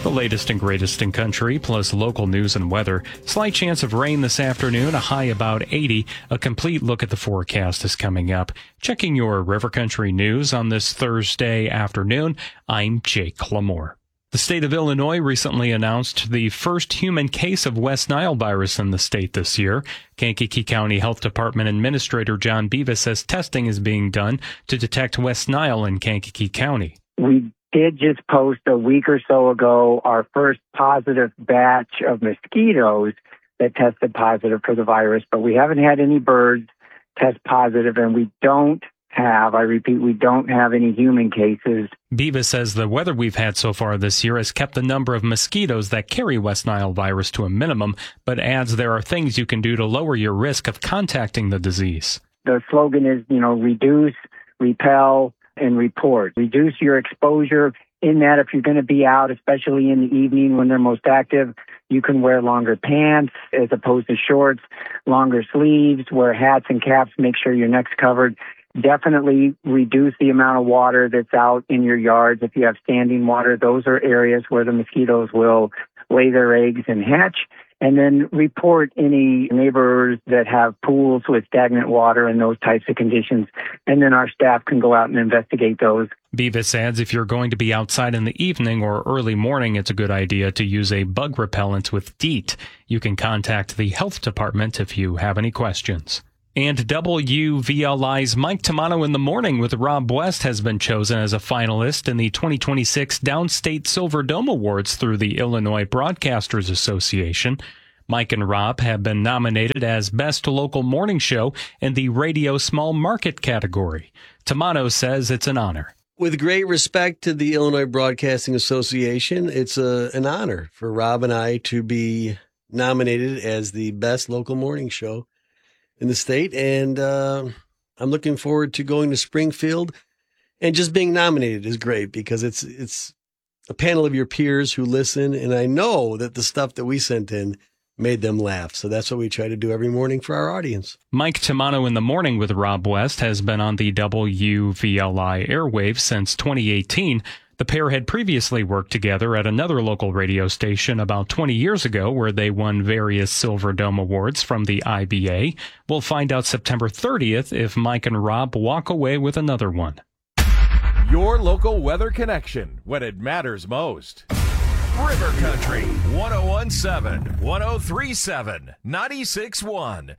The latest and greatest in country, plus local news and weather. Slight chance of rain this afternoon, a high about 80. A complete look at the forecast is coming up. Checking your River Country news on this Thursday afternoon, I'm Jake Clamore. The state of Illinois recently announced the first human case of West Nile virus in the state this year. Kankakee County Health Department Administrator John Beavis says testing is being done to detect West Nile in Kankakee County. We did just post a week or so ago our first positive batch of mosquitoes that tested positive for the virus, but we haven't had any birds test positive, and we don't have any human cases. Beavis says the weather we've had so far this year has kept the number of mosquitoes that carry West Nile virus to a minimum, but adds there are things you can do to lower your risk of contacting the disease. The slogan is, reduce, repel, and report. Reduce your exposure in that if you're going to be out, especially in the evening when they're most active, you can wear longer pants as opposed to shorts, longer sleeves, wear hats and caps, make sure your neck's covered. Definitely reduce the amount of water that's out in your yards. If you have standing water, those are areas where the mosquitoes will lay their eggs and hatch. And then report any neighbors that have pools with stagnant water and those types of conditions. And then our staff can go out and investigate those. Beavis adds if you're going to be outside in the evening or early morning, it's a good idea to use a bug repellent with DEET. You can contact the health department if you have any questions. And WVLI's Mike Tamano in the Morning with Rob West has been chosen as a finalist in the 2026 Downstate Silver Dome Awards through the Illinois Broadcasters Association. Mike and Rob have been nominated as Best Local Morning Show in the Radio Small Market category. Tamano says it's an honor. With great respect to the Illinois Broadcasting Association, it's an honor for Rob and I to be nominated as the Best Local Morning Show in the state, and I'm looking forward to going to Springfield, and just being nominated is great because it's a panel of your peers who listen, and I know that the stuff that we sent in made them laugh. So that's what we try to do every morning for our audience. Mike Tamano in the Morning with Rob West has been on the WVLI airwaves since 2018. The pair had previously worked together at another local radio station about 20 years ago where they won various Silver Dome Awards from the IBA. We'll find out September 30th if Mike and Rob walk away with another one. Your local weather connection when it matters most. River Country, 101.7, 103.7, 96.1,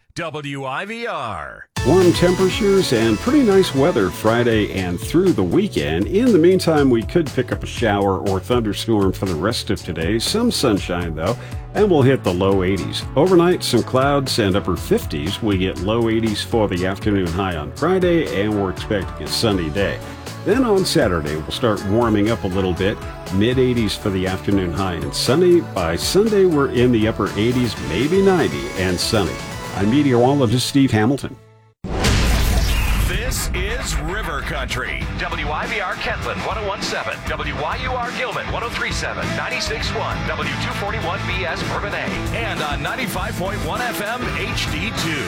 WIVR. Warm temperatures and pretty nice weather Friday and through the weekend. In the meantime, we could pick up a shower or thunderstorm for the rest of today. Some sunshine, though, and we'll hit the low 80s. Overnight, some clouds and upper 50s. We get low 80s for the afternoon high on Friday, and we're expecting a sunny day. Then on Saturday, we'll start warming up a little bit. Mid-80s for the afternoon high and sunny. By Sunday, we're in the upper 80s, maybe 90, and sunny. I'm meteorologist Steve Hamilton. This is River Country. WIVR Kentland 101.7, WYUR Gilman 103.7, 96.1, W241BS Bourbonnais, and on 95.1 FM HD2.